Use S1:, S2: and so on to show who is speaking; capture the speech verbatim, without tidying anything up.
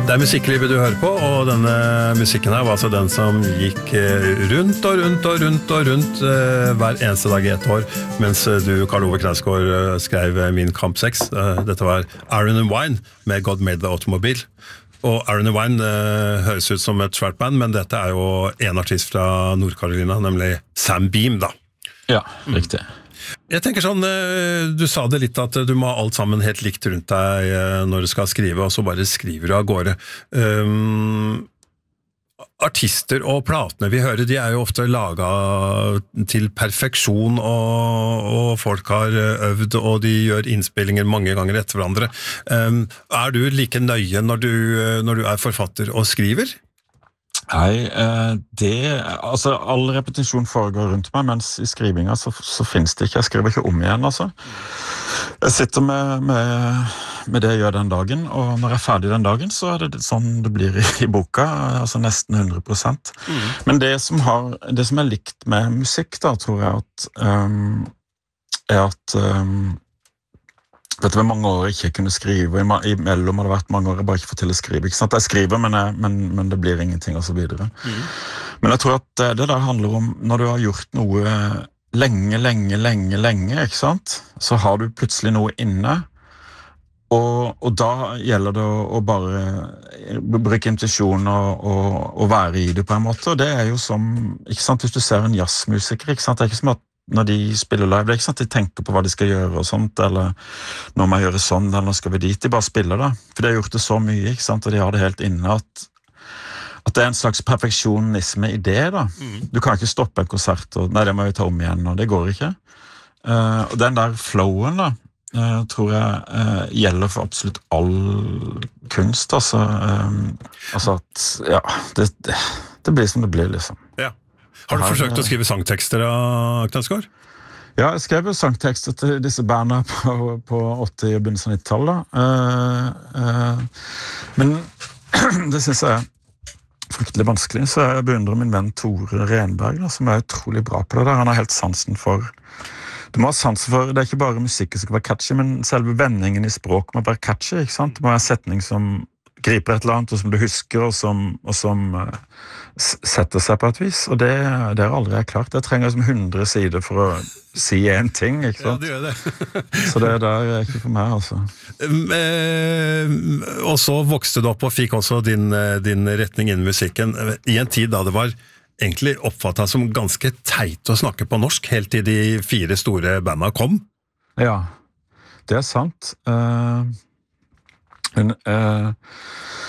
S1: Det er musikklivet du hører på, og denne musikken her var altså den som gikk rundt og rundt og rundt og rundt hver eneste dag i et år, mens du, Karl Ove Knausgård, skrev Min Kamp seks. Dette var Iron and Wine med God Made the Automobile. Og Iron and Wine høres ut som et svært band, men dette er jo en artist fra Nord-Carolina, nemlig Sam Beam, da.
S2: Ja, riktig.
S1: Jeg tenker sånn, du sa det litt at du må ha alt sammen helt likt rundt deg når du skal skrive, og så bare skriver du av gårde. Um, artister og platene vi hører, de er jo ofte laget til perfeksjon, og, og folk har øvd, og de gjør innspillinger mange ganger etter hverandre. Um, er du like nøye når du, når du er forfatter og skriver?
S2: Nei, det, altså all repetisjon foregår rundt meg, mens i skrivinga så, så finnes det ikke, jeg skriver ikke om igjen, altså. Jeg sitter med, med, med det jeg gjør den dagen, og når jeg er ferdig den dagen, så er det sånn det blir i, i boka, altså nesten hundre prosent. Mm. Men det som, har, det som er likt med musikk da, tror jeg at, um, er at um, Dette var mange år jeg ikke kunne skrive, imellom har det vært mange år jeg bare ikke får til å skrive. Ikke sant? Jeg skriver, men, jeg, men, men det blir ingenting, og så videre. Mm. Men jeg tror at det, det der handler om, når du har gjort noe lenge, lenge, lenge, lenge, ikke sant? Så har du plutselig noe inne, og, og da gjelder det å, å bare bruke intuisjon og, og, og være i det på en måte, og det er jo som, ikke sant, hvis du ser en jazzmusiker, ikke sant? Det er ikke som at når de spiller live, det er ikke sant, de tenker på hva de skal gjøre og sånt, eller når man gjør det sånn, eller nå skal vi dit, de bare spiller da, for de har gjort det så mye, ikke sant, og de har det helt inne, at, at det er en slags perfeksjonisme i det da, mm. Du kan ikke stoppe en konsert, og nei, det må vi ta om igjen, og det går ikke, uh, og den der flowen da, uh, tror jeg uh, gjelder for absolutt all kunst, altså, um, altså at, ja, det, det, det blir som det blir, liksom.
S1: Ja. Har du her, forsøkt å skrive sangtekster av Knausgård?
S2: Ja, jeg skrev sangtekster til disse bandene på, på åtti- og begynnelsen av nittitallet. Uh, uh, men det synes jeg er fryktelig vanskelig, så jeg beundrer min venn Tore Renberg, da, som er utrolig bra på det der. Han har helt sansen for... Du må ha sansen for... Det er ikke bare musikken som skal være catchy, men selve vendingen i språk må være catchy, ikke sant? Det må være en setning som griper et eller annet, og som du husker, og som, og som uh, setter seg på et vis, og det, det er aldri klart. Jeg trenger som hundre sider for å si en ting, ikke sant?
S1: Ja, det gjør det.
S2: Så det der er ikke for meg, altså.
S1: Eh, og så vokste du opp og fikk også din, din retning innen musikken, i en tid da det var egentlig oppfattet som ganske teit å snakke på norsk, helt til de fire store bandene kom.
S2: Ja, det er sant. Uh... Men uh,